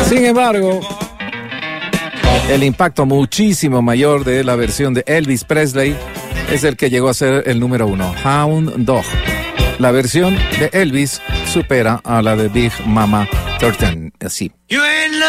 Sin embargo, el impacto muchísimo mayor de la versión de Elvis Presley es el que llegó a ser el número 1, Hound Dog. La versión de Elvis supera a la de Big Mama Thornton. Así.